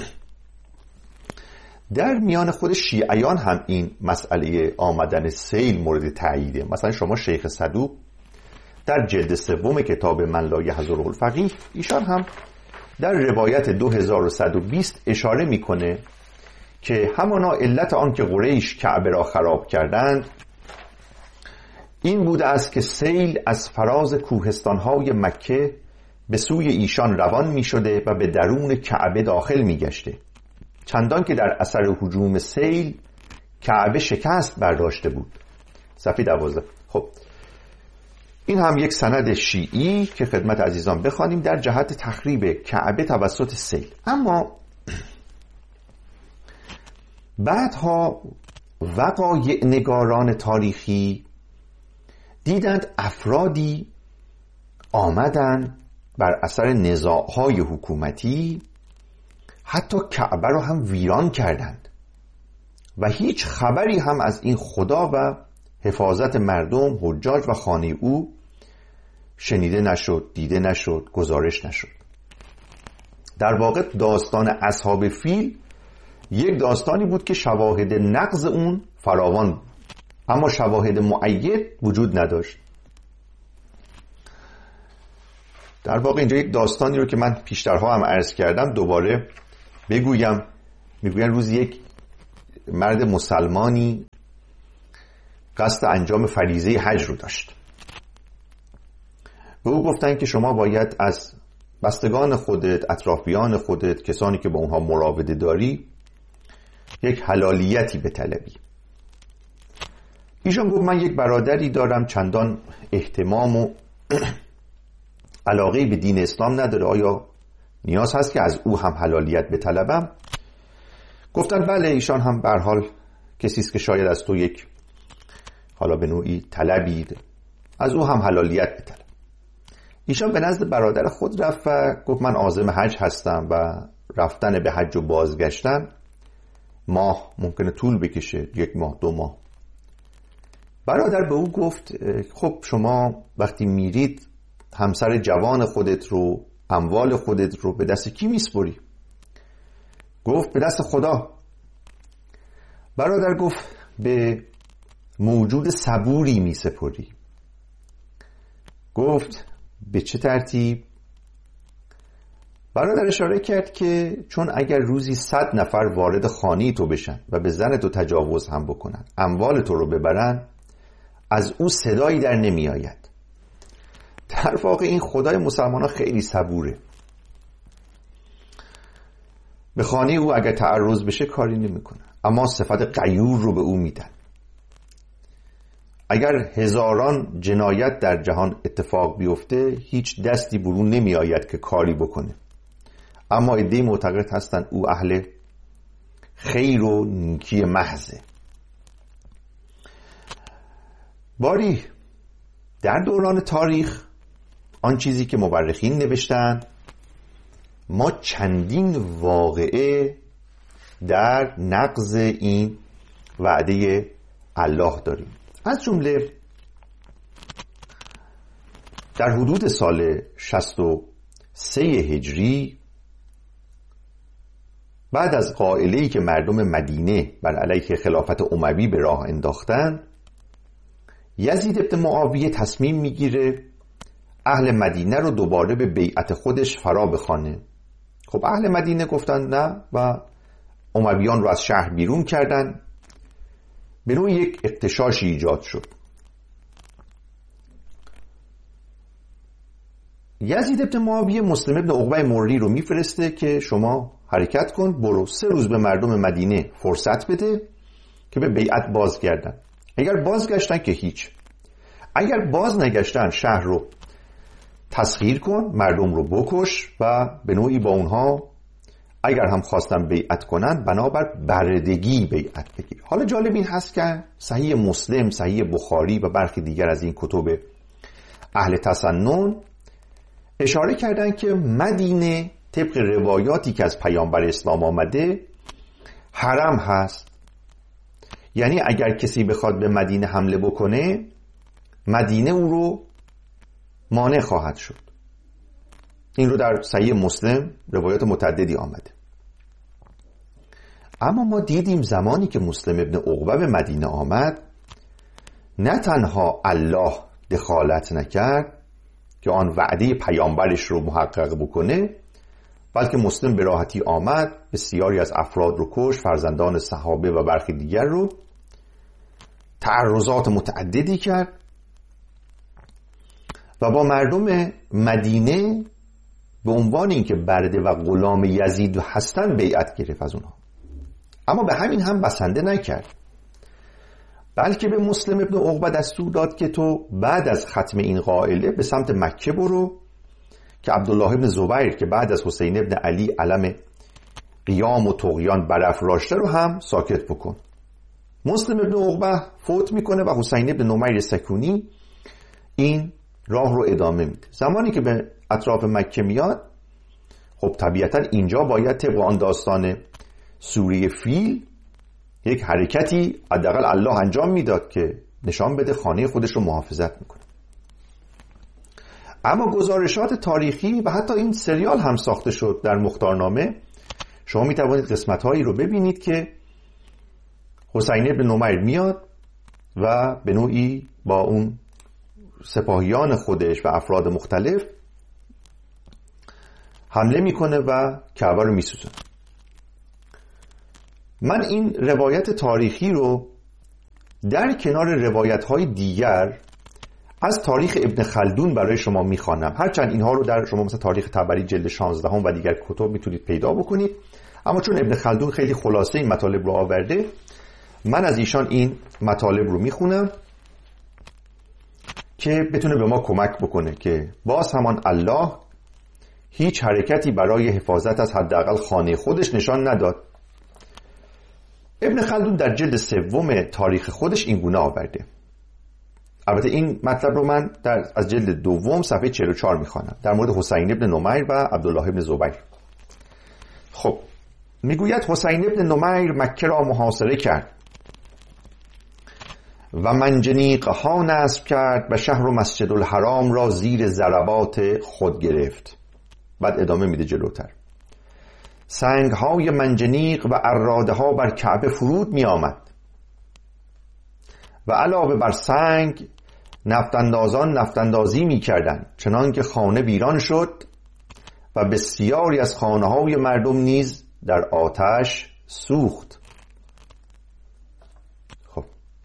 در میان خود شیعیان هم این مسئله آمدن سیل مورد تأییده. مثلا شما شیخ صدوق در جلد 3 کتاب من لا یحضره الفقیه، ایشان هم در روایت 2120 اشاره میکنه که همانا علت آن که قریش کعبه را خراب کردند این بوده است که سیل از فراز کوهستان‌های مکه به سوی ایشان روان می‌شده و به درون کعبه داخل می‌گشته، چندان که در اثر هجوم سیل کعبه شکست برداشته بود. صفحه 12. خب این هم یک سند شیعی که خدمت عزیزان بخوانیم در جهت تخریب کعبه توسط سیل. اما بعدها وقایع نگاران تاریخی دیدند افرادی آمدن بر اثر نزاع‌های حکومتی حتی کعبه رو هم ویران کردند و هیچ خبری هم از این خدا و حفاظت مردم، حجاج و خانه او شنیده نشد، دیده نشد، گزارش نشد. در واقع داستان اصحاب فیل یک داستانی بود که شواهد نقض اون فراوان بود، اما شواهد مؤید وجود نداشت. در واقع اینجا یک داستانی رو که من پیشترها هم عرض کردم دوباره بگویم میگوین روز یک مرد مسلمانی قصد انجام فریضه حج رو داشت. به او گفتن که شما باید از بستگان خودت، اطرافیان خودت، کسانی که با اونها مراوده داری، یک حلالیتی بطلبی. ایشان گفت من یک برادری دارم چندان اهتمام و علاقه به دین اسلام نداره، آیا نیاز هست که از او هم حلالیت بطلبم؟ گفتن بله، ایشان هم به هر حال کسی است که شاید از تو یک حالا به نوعی طلبی، از او هم حلالیت بطلب. ایشان به نزد برادر خود رفت و گفت من عازم حج هستم و رفتن به حج و بازگشتن ماه ممکنه طول بکشه، 1 ماه 2 ماه. برادر به او گفت خب شما وقتی میرید همسر جوان خودت رو، اموال خودت رو به دست کی میسپری؟ گفت به دست خدا. برادر گفت به موجود صبوری میسپری. گفت به چه ترتیب؟ برادر اشاره کرد که چون اگر روزی 100 نفر وارد خانه تو بشن و به زن تو تجاوز هم بکنن، اموال تو رو ببرن، از او صدایی در نمی آید. در واقع این خدای مسلمان ها خیلی صبوره. به خانه او اگر تعرض بشه کاری نمی کنه، اما صفت غیور رو به او میدن. اگر هزاران جنایت در جهان اتفاق بیفته هیچ دستی برون نمی آید که کاری بکنه، اما عده‌ای معتقد هستند او اهل خیر و نیکی محضه. باری در دوران تاریخ آن چیزی که مورخین نوشتن، ما چندین واقعه در نقض این وعده الله داریم. از جمله در حدود سال 63 هجری بعد از قائله‌ای که مردم مدینه بر علیه خلافت اموی به راه انداختن، یزید ابن معاویه تصمیم میگیره اهل مدینه رو دوباره به بیعت خودش فرا بخوانه. خب اهل مدینه گفتن نه و امویان رو از شهر بیرون کردن. به نوع یک اغتشاشی ایجاد شد. یزید ابن معاویه مسلم ابن عقبه مری رو میفرسته که شما حرکت کن، برو 3 روز به مردم مدینه فرصت بده که به بیعت بازگردن. اگر بازگشتن که هیچ، اگر باز نگشتن شهر رو تسخیر کن، مردم رو بکش و به نوعی با اونها اگر هم خواستن بیعت کنن بنابر بردگی بیعت بگیر. حالا جالب این هست که صحیح مسلم، صحیح بخاری و برخی دیگر از این کتب اهل تسنن اشاره کردن که مدینه طبق روایاتی که از پیامبر اسلام آمده حرم هست. یعنی اگر کسی بخواد به مدینه حمله بکنه، مدینه او رو مانع خواهد شد. این رو در صحیح مسلم روایات متعددی آمده. اما ما دیدیم زمانی که مسلم ابن عقبه به مدینه آمد، نه تنها الله دخالت نکرد که آن وعده پیامبرش رو محقق بکنه، بلکه مسلم به راحتی آمد، بسیاری از افراد رو کش، فرزندان صحابه و برخی دیگر رو، تعرضات متعددی کرد و با مردم مدینه به عنوان اینکه برده و غلام یزید هستن بیعت گرفت از اونها. اما به همین هم بسنده نکرد، بلکه به مسلم ابن عقبه دستور داد که تو بعد از ختم این قائله به سمت مکه برو که عبدالله ابن زبیر که بعد از حسین ابن علی علم قیام و طغیان برافراشته رو هم ساکت بکن. مسلم ابن عقبه فوت میکنه و حسین ابن نمیر سکونی این راه رو ادامه میده. زمانی که به اطراف مکه میاد، خب طبیعتا اینجا باید طبق آن داستان سوره فیل یک حرکتی حداقل الله انجام میداد که نشان بده خانه خودش رو محافظت میکنه. اما گزارشات تاریخی و حتی این سریال هم ساخته شد در مختارنامه، شما میتوانید قسمت هایی رو ببینید که حسین ابن نمیر میاد و به نوعی با اون سپاهیان خودش و افراد مختلف حمله میکنه و کعبه رو میسوزونه. من این روایت تاریخی رو در کنار روایت‌های دیگر از تاریخ ابن خلدون برای شما میخوانم، هرچند اینها رو در شما مثلا تاریخ طبری جلد 16 و دیگر کتب میتونید پیدا بکنید، اما چون ابن خلدون خیلی خلاصه این مطالب رو آورده، من از ایشان این مطالب رو میخونم که بتونه به ما کمک بکنه که باز همان الله هیچ حرکتی برای حفاظت از حداقل خانه خودش نشان نداد. ابن خلدون در جلد 3 تاریخ خودش این گونه آورده. البته این مطلب رو من از جلد 2 صفحه 44 میخوانم در مورد حسین ابن نمیر و عبدالله ابن زبیر. خب میگوید حسین ابن نمیر مکه را محاصره کرد و منجنیق ها نصب کرد و شهر و مسجد الحرام را زیر ضربات خود گرفت. بعد ادامه میده جلوتر. سنگ های منجنیق و اراده ها بر کعبه فرود می آمد و علاوه بر سنگ نفتندازان نفتندازی می کردند، چنان که خانه ویران شد و بسیاری از خانه های مردم نیز در آتش سوخت. خب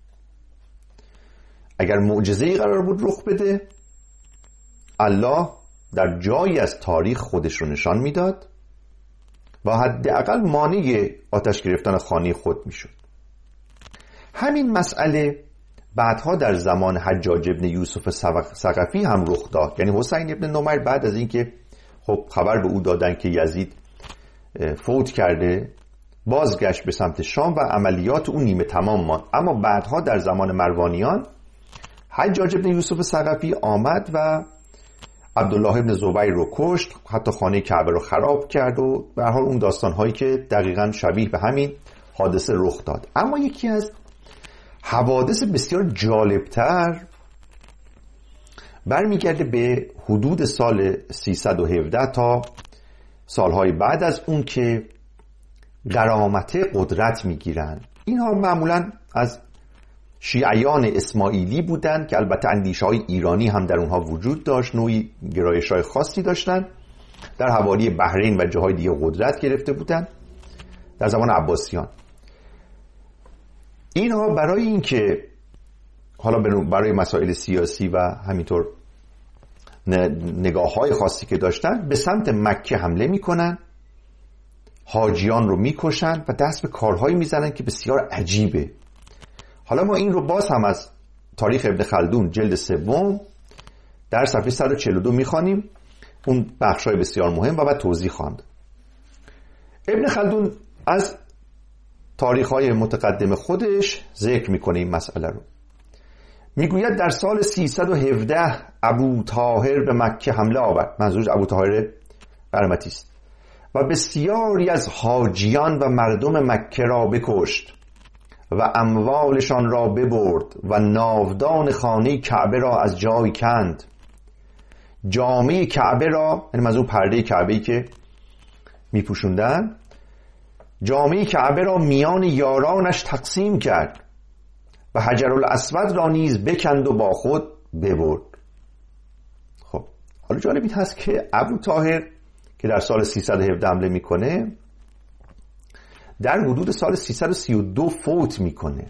اگر معجزه‌ای قرار بود رخ بده، الله در جایی از تاریخ خودش رو نشان میداد و حداقل مانع آتش گرفتن خانه خود میشد. همین مسئله بعدها در زمان حجاج ابن یوسف ثقفی هم رخ داد. یعنی حسین ابن نمیر بعد از اینکه خب خبر به او دادن که یزید فوت کرده، بازگشت به سمت شام و عملیات او نیمه تمام ماند. اما بعدها در زمان مروانیان حجاج ابن یوسف ثقفی آمد و عبدالله ابن زبیر رو کشت، حتی خانه کعبه رو خراب کرد و به هر حال اون داستان‌هایی که دقیقاً شبیه به همین حادثه رخ داد. اما یکی از حوادث بسیار جالبتر برمیگرده به حدود سال 317 تا سالهای بعد از اون که غرامت قدرت میگیرن. اینها معمولاً از شیعیان اسماعیلی بودند که البته اندیشه‌های ایرانی هم در اونها وجود داشت، نوعی گرایش‌های خاصی داشتن، در حوالی بحرین و جاهای دیگه قدرت گرفته بودند در زمان عباسیان. اینها برای اینکه حالا برای مسائل سیاسی و همینطور نگاه‌های خاصی که داشتن به سمت مکه حمله میکنن، حاجیان رو میکشن و دست به کارهایی میزنن که بسیار عجیبه. حالا ما این رو باز هم از تاریخ ابن خلدون جلد 3 در صفحه 142 میخوانیم، اون بخشای بسیار مهم و بعد توضیح خواند. ابن خلدون از تاریخ‌های متقدم خودش ذکر میکنه این مسئله رو. میگوید در سال 317 ابو طاهر به مکه حمله آورد، منظورش ابو طاهر برمتی است، و بسیاری از حاجیان و مردم مکه را بکشت و اموالشان را ببرد و ناودان خانه کعبه را از جای کند. جامعه کعبه را، یعنی منظور پرده کعبه‌ای که میپوشوندن، جامعه کعبه را میان یارانش تقسیم کرد و حجرالاسود را نیز بکند و با خود ببرد. خب حالا جالب این هست که ابو طاهر که در سال 317 حمله میکنه در حدود سال 332 فوت میکنه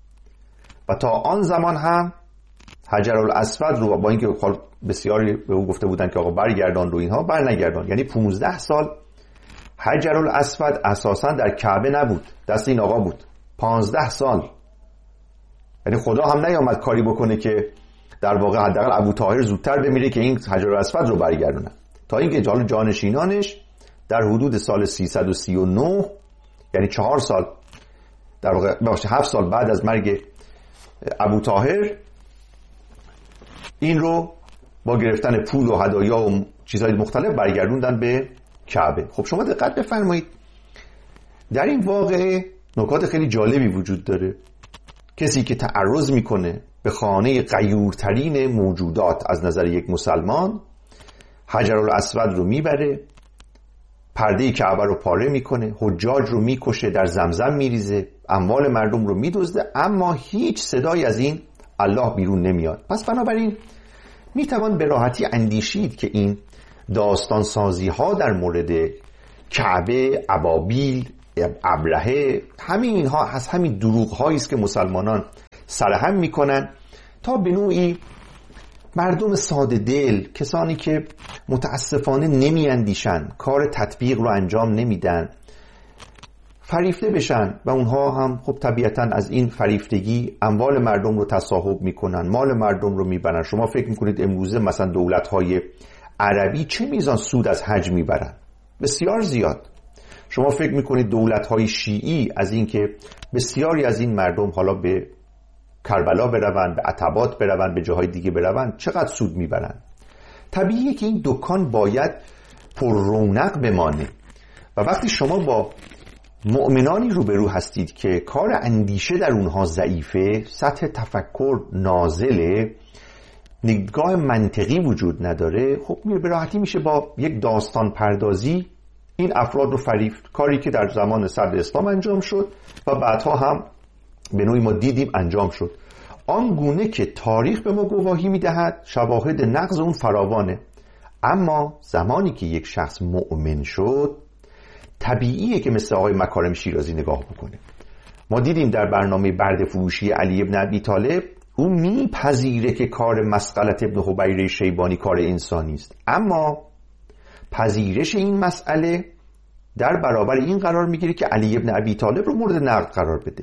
و تا آن زمان هم حجرالاسود رو با اینکه بسیاری به او گفته بودن که آقا برگردان رو، اینها برنگردان. یعنی 15 سال حجرالاسود اساسا در کعبه نبود، دست این آقا بود. 15 سال. یعنی خدا هم نیامد کاری بکنه که در واقع حداقل ابو طاهر زودتر بمیره که این حجرالاسود رو برگردونه، تا اینکه جانشینانش در حدود سال 339 یعنی 4 سال در واقع 7 سال بعد از مرگ ابو طاهر این رو با گرفتن پول و هدایا و چیزهای مختلف برگردوندن به کعبه. خب شما دقت بفرمایید، در این واقعه نکات خیلی جالبی وجود داره. کسی که تعرض میکنه به خانه غیورترین موجودات از نظر یک مسلمان، حجرالاسود رو میبره، پرده کعبه رو پاره میکنه، حجاج رو میکشه، در زمزم میریزه، اموال مردم رو میدزده، اما هیچ صدایی از این الله بیرون نمیاد. پس بنابراین میتوان به راحتی اندیشید که این داستان سازی ها در مورد کعبه، ابابیل ابرهه، همین اینها از همین دروغ هایی است که مسلمانان سرهم میکنن تا به نوعی مردم ساده دل، کسانی که متاسفانه نمیاندیشن، کار تطبیق رو انجام نمیدن، فریفته بشن و اونها هم خب طبیعتا از این فریفتگی اموال مردم رو تصاحب میکنن، مال مردم رو میبرن. شما فکر میکنید امروزه مثلا دولت‌های عربی چه میزان سود از حج میبرن؟ بسیار زیاد. شما فکر میکنید دولت‌های شیعی از این که بسیاری از این مردم حالا به کربلا بروند، به عتبات بروند، به جاهای دیگه بروند، چقدر سود میبرن؟ طبیعیه که این دکان باید پر رونق بمانه و وقتی شما با مؤمنانی روبرو هستید که کار اندیشه در اونها ضعیفه، سطح تفکر نازله، نگاه منطقی وجود نداره، خب به راحتی میشه با یک داستان پردازی این افراد رو فریفت، کاری که در زمان صدر اسلام انجام شد و بعدها هم به نوعی ما دیدیم انجام شد. آنگونه که تاریخ به ما گواهی میدهد شواهد نقض اون فراوانه، اما زمانی که یک شخص مؤمن شد طبیعیه که مثل آقای مکارم شیرازی نگاه بکنه. ما دیدیم در برنامه برده فروشی علی ابن ابی طالب او میپذیره که کار مسقلة ابن حبیره شیبانی کار انسانی است، اما پذیرش این مسئله در برابر این قرار میگیره که علی ابن ابی طالب رو مورد نقد قرار بده.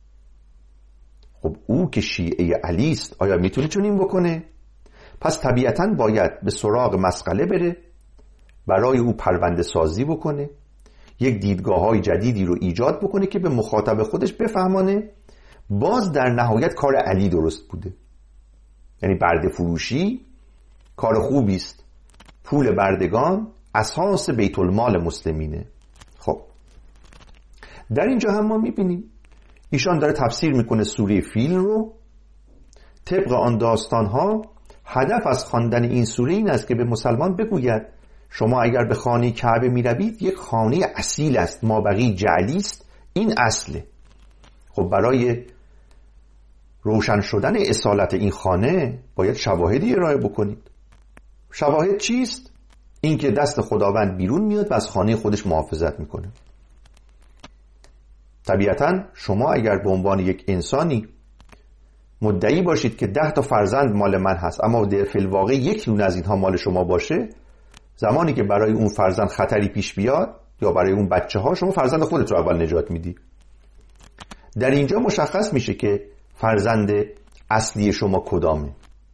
خب او که شیعه علی است آیا میتونه چنین بکنه؟ پس طبیعتاً باید به سراغ مسئله بره، برای او پرونده سازی بکنه، یک دیدگاه‌های جدیدی رو ایجاد بکنه که به مخاطب خودش بفهمانه باز در نهایت کار علی درست بوده. یعنی برده فروشی کار خوبی است، پول بردگان اساس بیت المال مسلمینه. خب در اینجا هم ما میبینیم ایشان داره تفسیر میکنه سوره فیل رو. طبق آن داستانها هدف از خواندن این سوره این است که به مسلمان بگوید شما اگر به خانه کعبه میروید یک خانه اصیل است، مابقی جعلی است، این اصله. خب برای روشن شدن اصالت این خانه باید شواهدی ارائه بکنید. شواهد چیست؟ این که دست خداوند بیرون میاد و از خانه خودش محافظت میکنه. طبیعتاً شما اگر به عنوان یک انسانی مدعی باشید که 10 تا فرزند مال من هست، اما در فی الواقع یک دونه از اینها مال شما باشه، زمانی که برای اون فرزند خطری پیش بیاد یا برای اون بچه ها، شما فرزند خودت رو اول نجات میدی. در اینجا مشخص میشه که فرزند اصلی شما کدامه.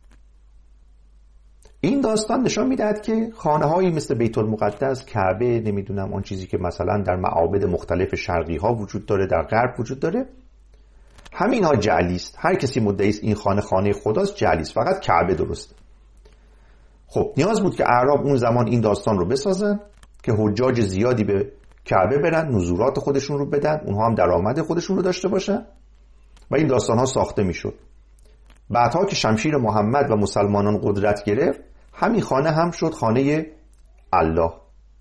این داستان نشان میدهد که خانه هایی مثل بیت المقدس، کعبه، نمیدونم آن چیزی که مثلا در معابد مختلف شرقی ها وجود داره، در غرب وجود داره، همین ها جعلی است. هر کسی مدعی است این خانه خانه خداست، جعلی است، فقط کعبه درسته. خب نیاز بود که اعراب اون زمان این داستان رو بسازن که حجاج زیادی به کعبه برن، نزورات خودشون رو بدن، اونها هم درآمد خودشون رو داشته باشن و این داستان ها ساخته میشد. بعدها که شمشیر محمد و مسلمانان قدرت گرفت، همین خانه هم شد خانه الله.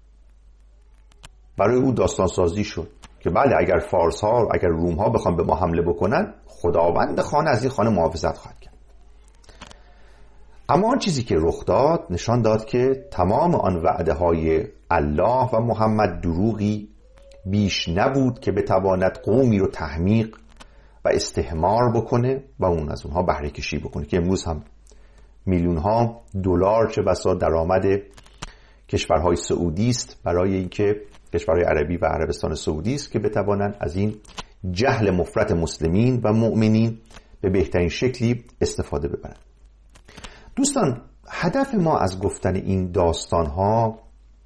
برای او داستان سازی شد که بله اگر فارس ها، اگر روم ها بخوان به ما حمله بکنن، خداوند خانه از این خانه محافظت خواهد کرد. اما آن چیزی که رخ داد نشان داد که تمام آن وعده های الله و محمد دروغی بیش نبود که بتواند قومی رو تحمیق و استحمار بکنه و اون از اونها بهره کشی بکنه، که امروز هم میلیون ها دلار چه بسا درآمد کشورهای سعودی است، برای اینکه کشورهای عربی و عربستان سعودی است که بتوانند از این جهل مفرط مسلمین و مؤمنین به بهترین شکلی استفاده ببرند. دوستان، هدف ما از گفتن این داستان‌ها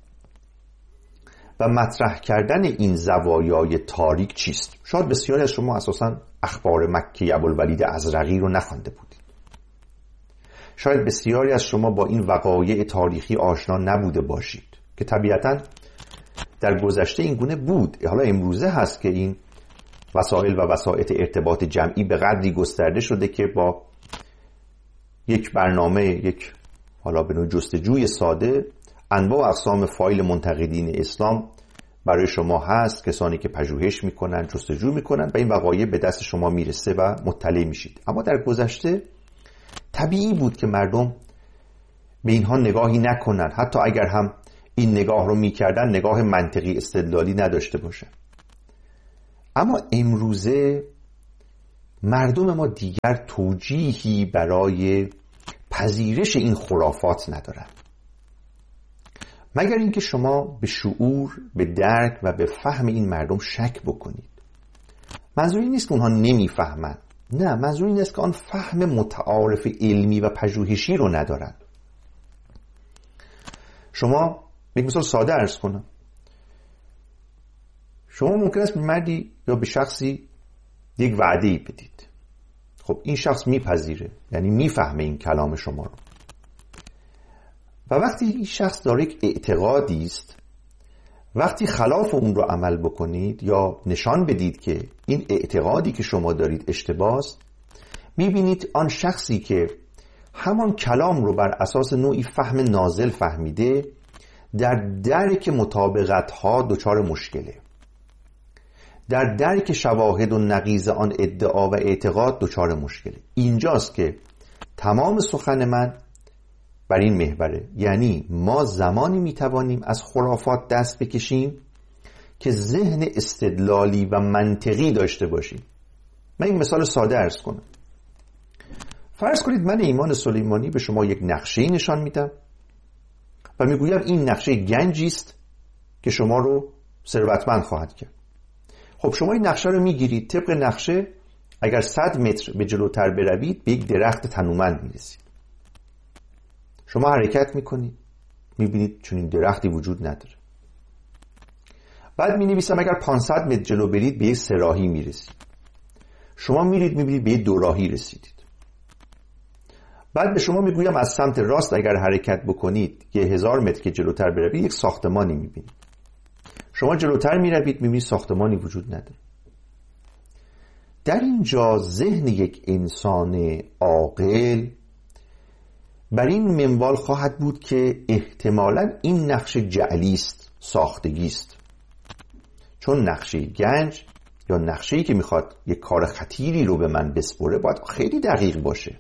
و مطرح کردن این زوایای تاریک چیست؟ شاید بسیاری از شما اساساً اخبار مکی ابوالولید ازرقی رو نخوانده بودید. شاید بسیاری از شما با این وقایع تاریخی آشنا نبوده باشید که طبیعتاً در گذشته این گونه بود. حالا امروزه هست که این وسایل و وسایط ارتباط جمعی به قدری گسترده شده که با یک برنامه، یک حالا به نوع جستجوی ساده، انواع و اقسام فایل منتقدین اسلام برای شما هست، کسانی که پژوهش میکنن، جستجو میکنن و این وقایع به دست شما میرسه و مطلع میشید. اما در گذشته طبیعی بود که مردم به اینها نگاهی نکنن، حتی اگر هم این نگاه رو میکردن نگاه منطقی استدلالی نداشته باشن. اما امروزه مردم ما دیگر توجیهی برای پذیرش این خرافات ندارن، مگر اینکه شما به شعور، به درک و به فهم این مردم شک بکنید. منظور این نیست که اونها نمیفهمن، نه، منظور این است که آن فهم متعارف علمی و پژوهشی رو ندارن. شما یک مثال ساده عرض کنم. شما ممکن است به مردی یا به شخصی یک وعده‌ای بدید. خب این شخص میپذیره، یعنی میفهمه این کلام شما رو. و وقتی این شخص داره یک اعتقادی است، وقتی خلاف اون رو عمل بکنید یا نشان بدید که این اعتقادی که شما دارید اشتباه است، میبینید آن شخصی که همان کلام رو بر اساس نوعی فهم نازل فهمیده، در درک مطابقت‌ها دچار مشکله، در درک شواهد و نقیض آن ادعا و اعتقاد دچار مشکله. اینجاست که تمام سخن من بر این محوره، یعنی ما زمانی میتوانیم از خرافات دست بکشیم که ذهن استدلالی و منطقی داشته باشیم. من این مثال ساده عرض کنم. فرض کنید من ایمان سلیمانی به شما یک نقشه‌ای نشان میدم و میگویم این نقشه گنجی است که شما رو ثروتمند خواهد کرد. خب شما این نقشه رو میگیرید، طبق نقشه اگر 100 متر به جلوتر بروید به یک درخت تنومند میرسید. شما حرکت میکنید، میبینید چون این درختی وجود نداره. بعد مینویسم اگر 500 متر جلو برید به یک سه‌راهی میرسید. شما میرید میبینید به یک دوراهی رسیدید. بعد به شما میگویم از سمت راست اگر حرکت بکنید که 1000 متر که جلوتر بروید یک ساختمانی میبینید. شما جلوتر میروید میبینید ساختمانی وجود نداره. در اینجا ذهن یک انسان عاقل بر این منوال خواهد بود که احتمالاً این نقشه جعلی است، ساختگی است. چون نقشه گنج یا نقشه‌ای که میخواد یک کار خطیری رو به من بسپره باید خیلی دقیق باشه.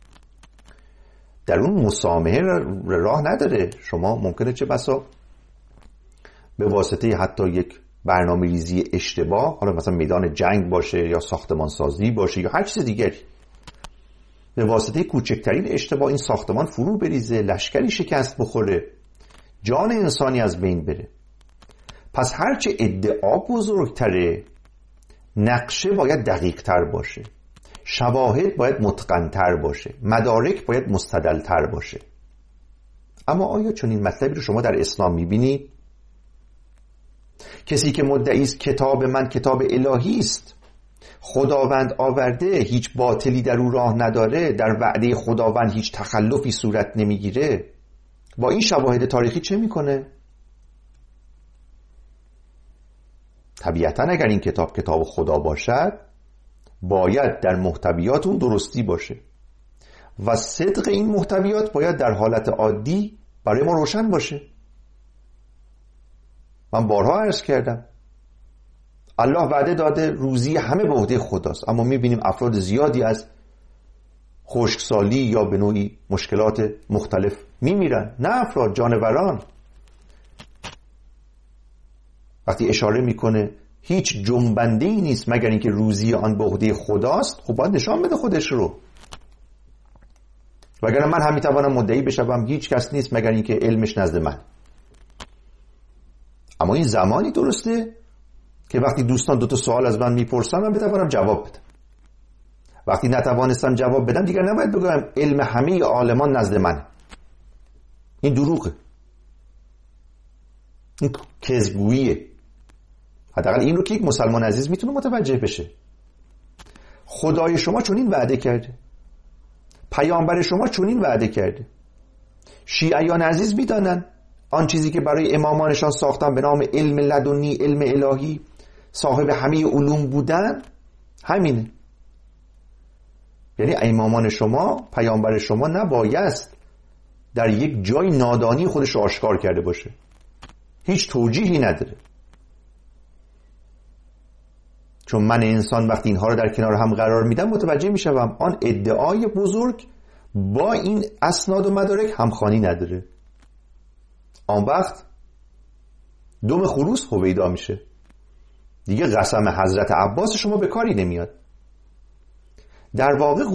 در اون مسامحه راه نداره. شما ممکنه چه بسا به واسطه حتی یک برنامه ریزی اشتباه، حالا مثلا میدان جنگ باشه یا ساختمان سازی باشه یا هر چیز دیگری، به واسطه کوچکترین اشتباه این ساختمان فرو بریزه، لشکری شکست بخوره، جان انسانی از بین بره. پس هرچه ادعا بزرگتره، نقشه باید دقیق تر باشه، شواهد باید متقن‌تر باشه، مدارک باید مستدل‌تر باشه. اما آیا چون این مطلبی رو شما در اسلام میبینید؟ کسی که مدعی است کتاب من کتاب الهی است، خداوند آورده، هیچ باطلی در او راه نداره، در وعده خداوند هیچ تخلفی صورت نمیگیره، با این شواهد تاریخی چه میکنه؟ طبیعتا اگر این کتاب کتاب خدا باشد باید در محتویات اون درستی باشه و صدق این محتویات باید در حالت عادی برای ما روشن باشه. من بارها عرض کردم الله وعده داده روزی همه به عهده خداست، اما میبینیم افراد زیادی از خشکسالی یا به نوعی مشکلات مختلف میمیرن. نه افراد، جانوران. وقتی اشاره میکنه هیچ جنبنده‌ای نیست مگر اینکه روزی آن به عهده خداست، خب باید نشان بده خودش رو. وگرنه من هم میتوانم مدعی بشم هیچ کس نیست مگر اینکه علمش نزد من. اما این زمانی درسته که وقتی دوستان 2 سوال از من میپرسن من بتوانم جواب بدم. وقتی نتوانستم جواب بدم دیگر نباید بگم علم همه عالمان نزد من. این دروغه، این کذبگوییه. حداقل این رو که یک مسلمان عزیز میتونه متوجه بشه. خدای شما چنین وعده کرده، پیامبر شما چنین وعده کرده. شیعیان عزیز میدانن آن چیزی که برای امامانشان ساختن به نام علم لدنی، علم الهی، صاحب همه علوم بودن، همینه. یعنی امامان شما، پیامبر شما نبایست در یک جای نادانی خودش رو آشکار کرده باشه، هیچ توجیهی نداره. چون من انسان وقتی اینها رو در کنار هم قرار میدم متوجه میشم آن ادعای بزرگ با این اسناد و مدارک همخوانی نداره. آن وقت دم خروس هویدا میشه. دیگه قسم حضرت عباس شما به کاری نمیاد. در واقع